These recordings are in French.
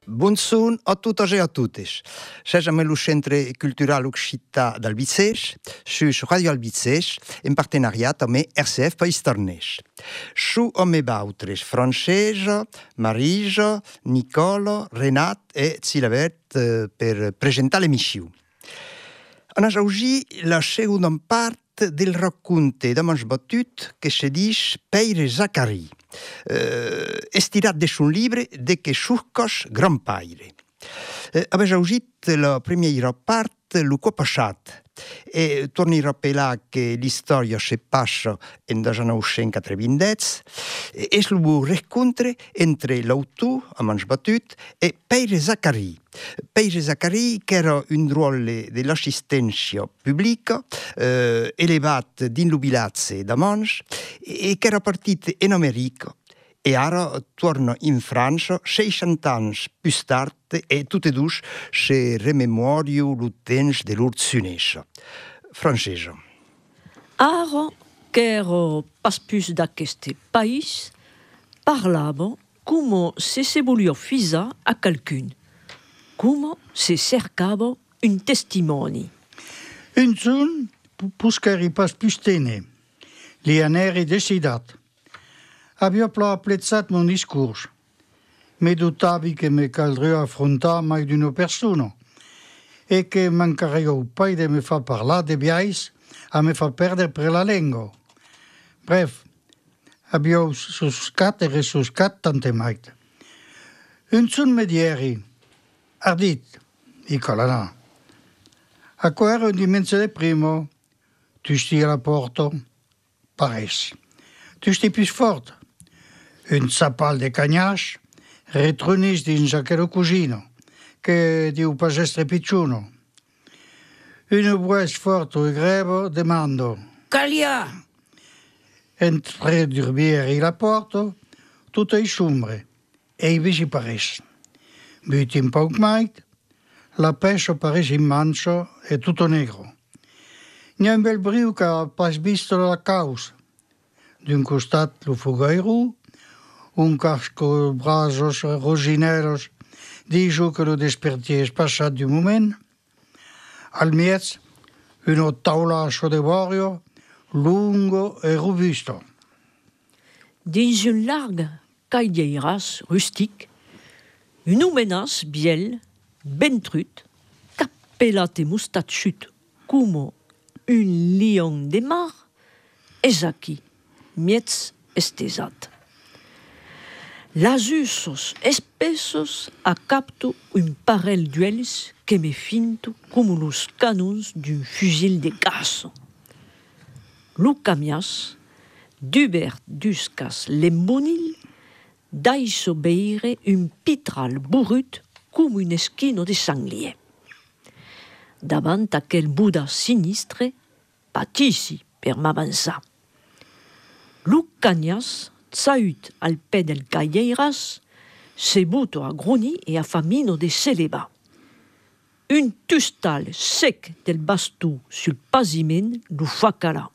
Buongiorno a tutti e a tutti. Siamo al Centro Culturale Occità d'Albicès, su Radio Albicès, in partenariat amb RCF País Tornès. Su ome bautres, Francesa, Marisa, Nicola, Renat e Zilabert per presentare l'emission. Oggi la seconda parte del racconto da Mans Batut che si dice Peire Zaccari. Estirat de son livre de que surcos Grand Paire. Aveva augit la prima parte lo qua passat e torni a rappelar che l'istoria se passa in 1990 e lo raccontre entre l'autor, a Mans Batut, e Peire Zaccari. Peire Zaccari, che era un ruolo dell'assistenza pubblica, elevato din l'ubilazze da Mans, e che era partito in America. E ora torna in Francia 60 anni più tardi e tutte e due si rememorio l'utenza dell'Ursunesa. Francesa. Ara che ero pas più da questo paese, parlavo come se si voleva fisa a qualcuno, come se cercava un testimoni. Un son, puscari pas più tene, li aneri decidat. Abbia apprezzat mon discurs. Me dotavi che me caldria affrontare mai d'una persona e che mancaria pai de me fa parlare de biais a me fa perdere per la lingua. Bref, abbia suscat e resuscat tante maite. Un son medieri, ardit, i colana. A quero un dimenso de primo, tu sti alla porta, pares. Tu sti più forte. Un sapal de cagnache, retronis dins aquel cugino, che diu pas estre picciuno. Una voce forte e greve demando: Calia! Entre d'urbieri la porta, tutto è sumbre, e i visi pares. Buti un poc mait, la pesce pares in mancio e tutto negro. N'è un bel brio che ha pas visto la causa. D'un costat lo fogueiro, un casco brazos rogineros, dijo que lo despertier passat du moment. Al miez, un taulasso de borio, lungo e robusto. Dins un large cailleiras rustique, un homenas biel, ben trut, capellat e moustatchut, como un lion de mar, es aquí, miez estesat. Las usos espesos a capto un parel duels que me finto como los canons d'un fusil de casso. Lo camias, d'Hubert Duscas l'embonil, d'aixo beire un pitral burrut como un esquino de sanglier. Davant aquel Buda sinistre, patissi per m'avançar. Lo cagnas Tsaut al pè del cailleiras, se buto a groni e a famino de celeba. Un tustal sec del bastù sul pasiment lo fa calar.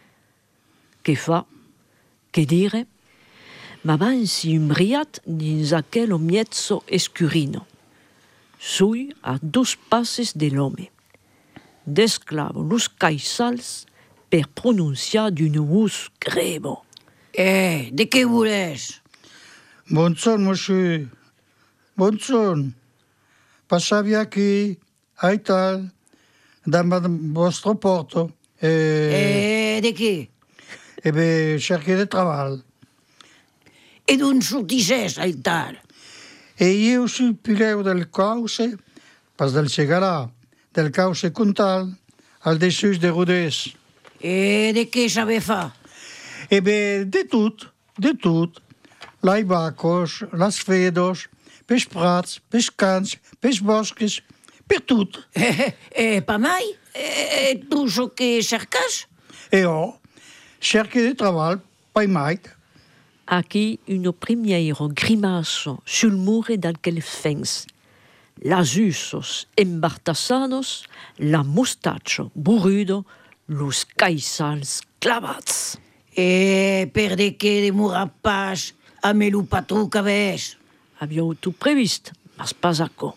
Che fa? Che dire? M'avanzi umbriat dins aquel omiezzo escurino. Sui a 2 passes de l'home. Desclavo los caissals per pronunciar d'une voce grebo. De què voles? Bonson, monsieur. Bonson. Passavi aquí, aital, dans vostre porto. De què? E be, cerchi de treball. E d'on sortixés, aital? E io sul pileu del cauce, pas del segarà, del cauce contal, al dessus de Rodés. De què saber fa? E be, de tot. Lai bacos, las fedos, pes prats, pes cans, pes bosques, per tot. Pa mai? Tu so que cercas? E cerchi de treball, pai mait. Aquí uno primiero grimazo sul mure d'aquel fens. Las usos embartassados, la mostaccio burrudo, los caissals clavats. Per de què de morapàs a me lo patró que ves? Aviam tout previst, mas pas aco.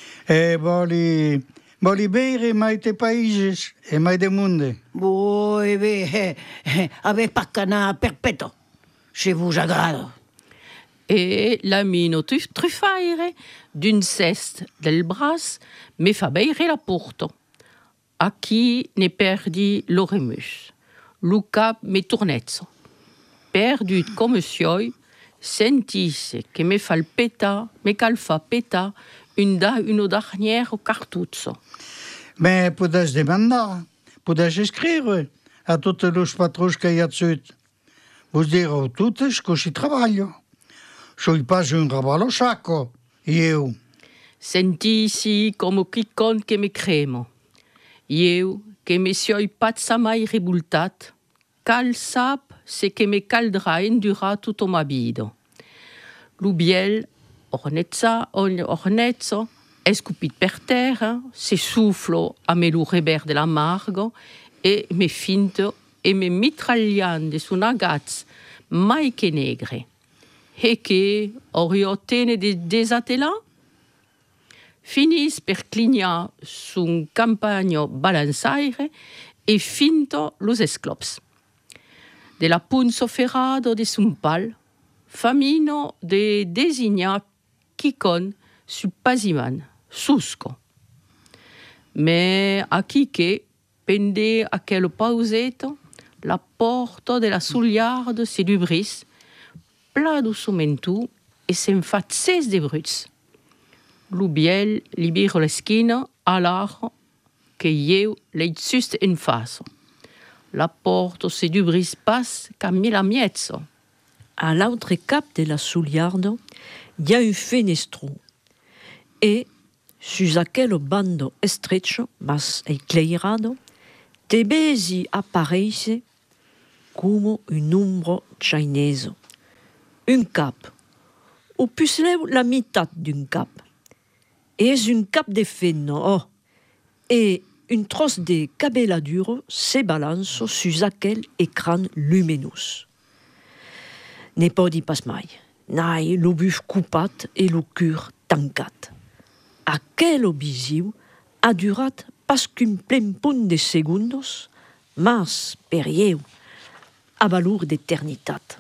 Voli bere mai te països e mai de monde. Voi, ave pacana perpeto, se vous agrada. E l'amino truffaire d'un cest del bras me fa beire la porto. A chi ne perdi l'oremus. Lu cap me tournezzo. Perdut come sioi, sentisse che me fa peta uno dernière cartuzzo. Mais podes demandar, podes escriure a totes los patrons que hi ha sud. Vos direu totes que si traballo. Soy pas un rabalo saco, eu. Sentissi come quicon che me cremo. Io, che me sioi pazza mai rebultat, cal sap se che me caldrà endura tutto ma bido. L'ubiel, ornezzo, escupit per terra, se soufflo a me l'ureber de l'amargo, e me finto e me mitragliande su una gaz mai che negre. E che oriotene desatela? Finis per clignar su un campagno balanzaire e finto los esclops. De la punzo ferrado de sun pal, famino de designa chicon sul pasiman, susco. Me a chi che pende a quello pauseto, la porta de la sugliardo se dubris, pladu sumentu e se'n fa 16 de bruts. L'ubiel libero l'esquina all'aro che io leit sust in faso. La porta se dubris pas camilla miezzo. À l'autre cap de la Suliardo, il y a un fenestro. Et, sus aquel bando estrecho, mas eclairado, te besi apparaisse come un ombro chinese. Un cap, ou plus la mitad d'un cap. És un cap de feno, oh, et une trosse de cabelladuro se balance sus aquel écran luminous. Ne podi pas mai, nai lo buf coupat e lo cur tancat. Aquel obisiu a durat pas qu'un plen punt de segundos, mas per ieu, a valor d'eternitat.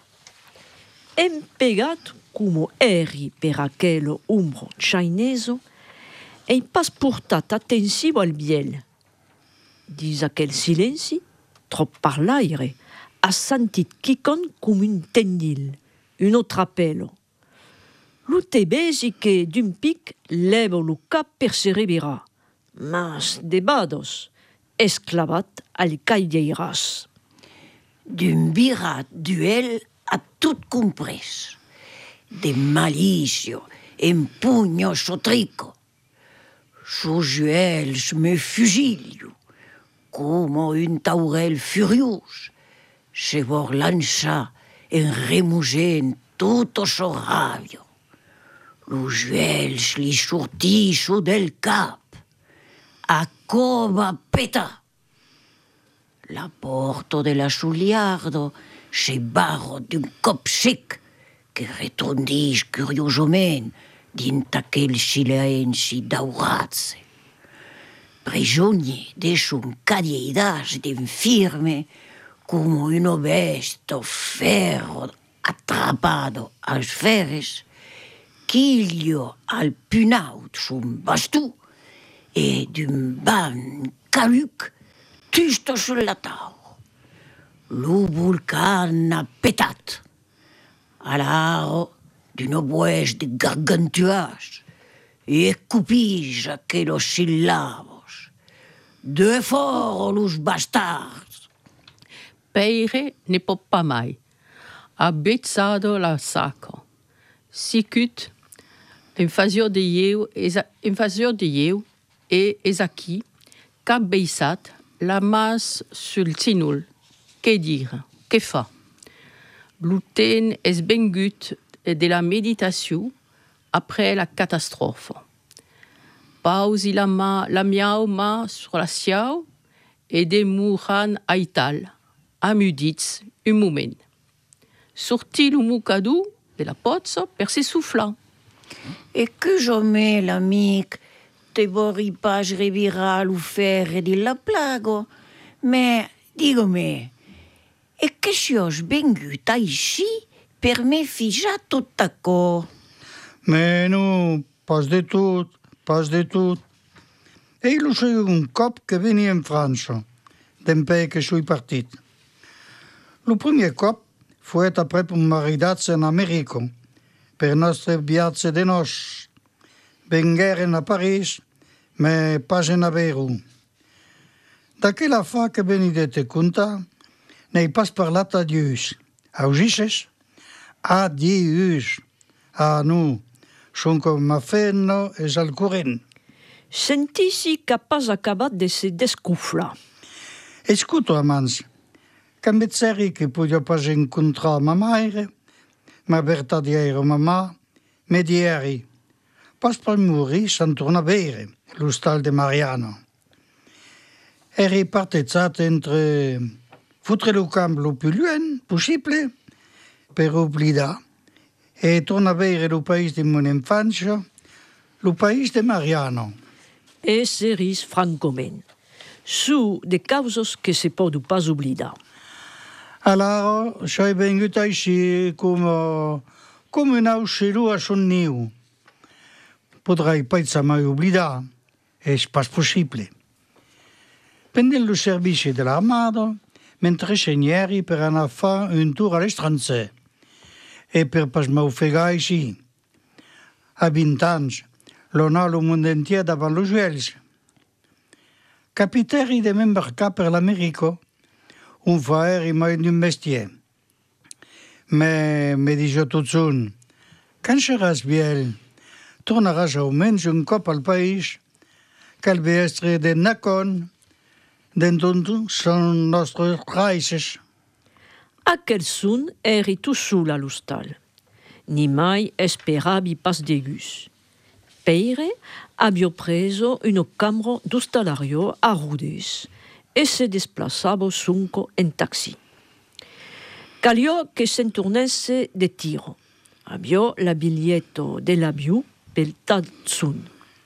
Empegat como eri per aquel ombro chinese, ei pas portat attensiu al biel. Dis aquel silenci, trop par l'aire, a sentit quicon com un tendil, un autre appello. Lo te besi que d'un pic levo lo cap per se revira, mas de bados, esclavat al caideiras. D'un birat duel a tout compres. De malicio, en pugno sotrico. Sus juels me fusilio, como un taurel furiós, se vor lança en remugent tutto so rabio. Los juels li sortisso del cap, a cova peta. La porta de la Suliardo se barro d'un cop sec que retondís curiosament dint aquel silenci dauratze. Prigionier de son cadiedas d'infirme como un obesto ferro atrapado als feres, chiglio al punaut son bastù e d'un ban caluc tusto sulla tau. Lo vulcan a petat. Alaro d'un obuès de gargantuage e cupige aquelos sillabos. De fort los bastards. Peire ne pot pas mai. Ha bezzado la sacco. Sicut, invasio de ieu e esaqui, cap beisat, la mas sul cinul. Que dire? Que fa? L'uten es bengut de la méditation après la catastrophe. Pausi la miau ma sur la siau et de mouran aital, amudits un moment. Sorti le mucadou de la pozzo per se soufflant. Et que jamais l'amic te vorrei pas revirar l'ufere di la plago, mais digome, e che si ho venguta ici per me figia tot d'accord? Mais non, pas de tout, pas de tout. E io soy un cop que venia en França, d'un pays que suis partit. Le premier cop fue après un maridatge en América, per nostre viatge de nos. Vengueren a París, mais pas en Aveiro. D'aquella fa que veni de te contar, n'hai pas parlat a Dius. Augisses? A Dius. Ah, no, son com a fenno es al corrent. Sentisi que pas acabat de se descuflar. Escuto, amants, quand me seri que podia pas encontrar ma mare, ma vertadiera mamà, me dieri, pas per morir sans tornar a veure l'hostal de Mariano. Eri partezzat entre fotre lo camp lo più lluent possible per oblidar e tornar a veure lo país de mon infància, lo país de Mariano. E seris francament. Su de causos que se podu pas oblidar. Alors, j'ai vengut ici comme un auxilio a son niu. Podrai pas mai oblidar, és pas possible. Pendant le service de l'armada, m'entresegneri per anar a fer un tour a l'estranger e per pas m'ofegar ici. A 20 anys, l'onar lo món entier davant los ulls. Capiteri de m'embarcar per l'América, un faer i mai d'un mestier. Mais, me dijo tot son, quand seràs viell, tornaràs almenys un cop al país, cal estre de nacon, d'entonto són nostres raïces. Aquel sun eri tu sul a l'hostal. Ni mai esperavi pas de gus. Peire abbio preso un camro d'ostalario a Rodés e se desplaçava sunco en taxi. Caliò che s'entornesse de tiro. Abbio la biglietto dell'aviu pel tazun.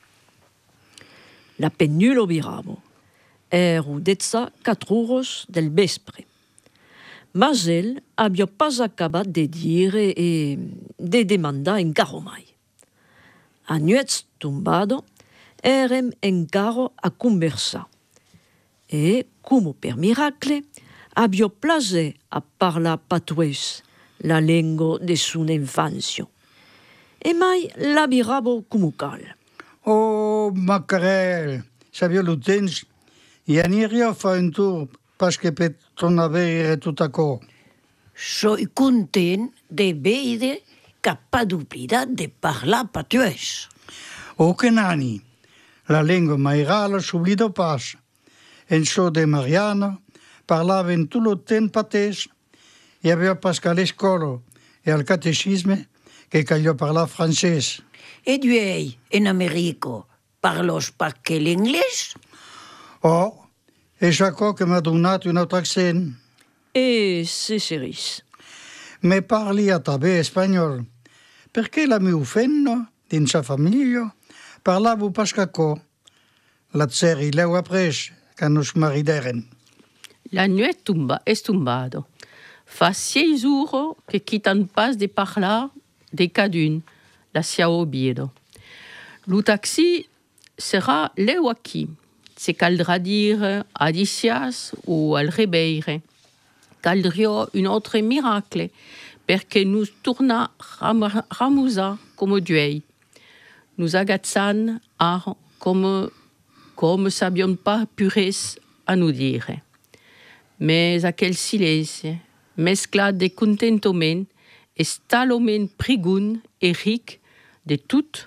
La pennulo viravo. Ero dezza 4 euros del vespre. Mas el abbio pas acabat de dire e de demandar encara mai. A nuets tombado, erem encara a conversar. E, come per miracle, abbio place a parlar patuès, la lengua de son infanzia. E mai la viravo come cal. Oh, Macarel, sabia lo temps, i aniria a fer un tour pas que per tornar a veure tot acord. Soy content de veure que pas d'oblidat de parlar patuès. O que nani, la lengua mairala s'oblida pas. En so de Mariana parlaven tot lo temps patès i aveva pas qu'à l'escola e al catecisme que callò parlar francès. E duei, en América, parlos pas que l'inglès? Oh, e Jacob que m'ha donat un altre accent. E se seris. Me parlia també espanyol, perché la mia fenna, dins sa famiglia, parlava pas qu'aco. La tseri l'heu après, quand nos marideren. La nuit est tombado. Fa 6 jours que quitan pas de parlar de cadun, la sia obiedo. Le taxi sera leu aquí. Se caldrà dire adicias ou al rebeire. Caldria un autre miracle, perché nous torna ramusa come duei. Nous agazzan ar comme sabion pas pures a nous dire. Mais aquel silenci, mesclat de contentement, estaloment prigun e ric de tout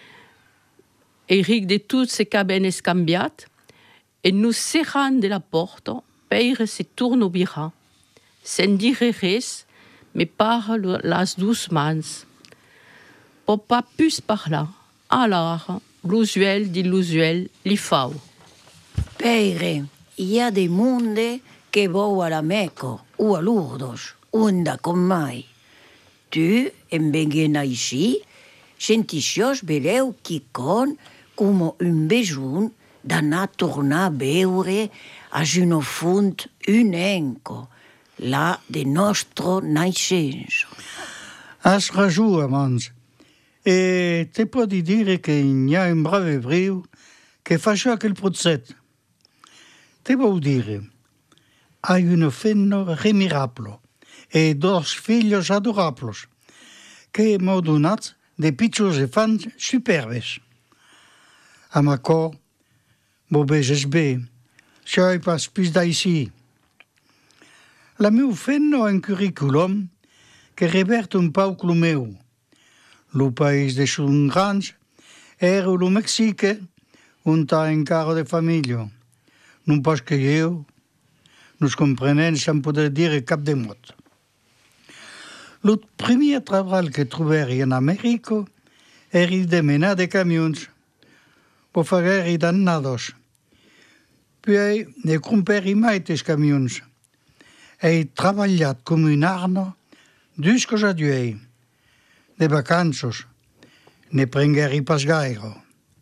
se qu'aben escambiat, et nous serrant de la porte, peire se tourne bira, sen dire res, mais parle las douze mans. Po pas pus parlar, alors, l'usuel di l'usuel li fau. Peire, hi ha de monde que vou a la Meca o a Lourdes, onda com mai. Tu, en venguent així, senticios beleu chicon come un begiun d'anar a tornar a beure a un font unenco, là de nostro naixenso. Has ragione, amants. E te può dire che n'hi ha un bravo ebreo che fa quel prozzet. Te vuol dire, hai un fenno remirabile e dos figlios adorables che m'ho donat de picciols infants superbes. A ma cor, bo beses bé, sei pas pis d'ici. La meu fenno ha un curriculum che reverte un pauc lo meu. Lo país de son grans era lo Mexique, un ta encara de famiglia. Non pas que io, nos comprenen sans poder dire cap de mot. Lo primer treball que troberi en Amèrica era de menar de camions, po fageri dannados. Puis ne comperi mai tes camions. He treballat com un arno dus que j'aduei. De vacances, ne prengueri pas gaire.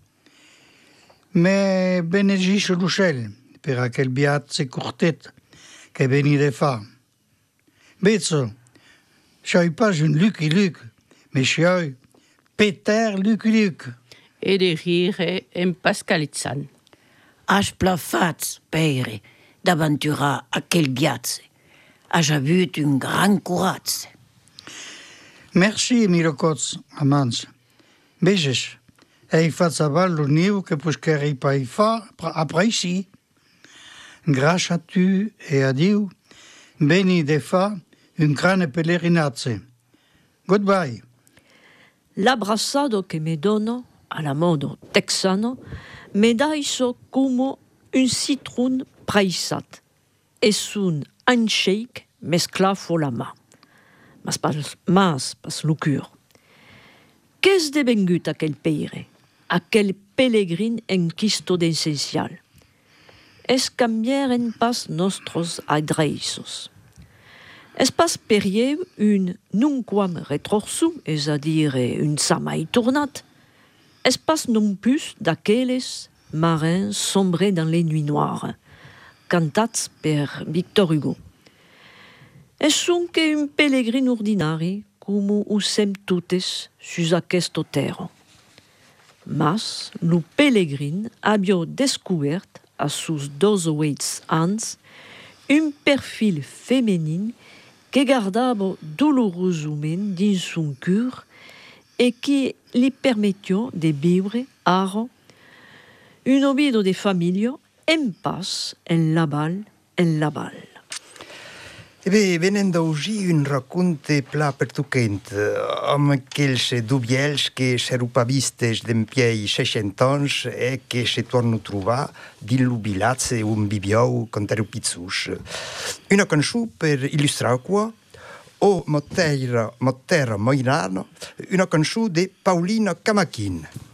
Me benegisce l'ocell per aquel viatge curtet que veni de fa. Bezzo, sei pas un Lucky Luke, mais sei Peter Lucky Luke. E de rire en pascalizzan. Has plafats, pere, d'aventurar aquel viatge. Has avut un gran coratge. Merci, mirocots, amants. Beses, hei fatz aval lo niu que pusqueri pai fa après ici. Grâce a tu e a Diu, beni de fa un grande pelerinazze. Goodbye. L'abbracciado che mi dono, alla modo texano, me dà iso come un citron praissat e un handshake mesclafo la mà. Mas pas lo cur. Qu'es devengut aquel peire, aquel pelegrin en quisto d'essencial? Es cambieren pas nostros adreisos. Es pas perieu un nunquam retrorsu, es a dire un samai tornat. Es pas non plus d'aquelles marins sombrés dans les nuits noires, cantats per Victor Hugo. Es que un pellegrin ordinari, como usem tutes sus aquesto terra. Mas lo pellegrin abbia descobert a sus 12 ans un perfil feminin que gardava dolorosament dins son cœur et qui li permettia de vivre ara un vida de famiglia en paz en la val. E bé, venen d'augi un racconte pla pertuquent, amb aquells dubiels que s'ero pas vistes d'empiei 60 anys e que se torno a trobar dins lo vilatge on viviau quan ero pizzos. Una cançó per illustrar qua, o Motterra Moirano, una cançó de Paulina Camachin.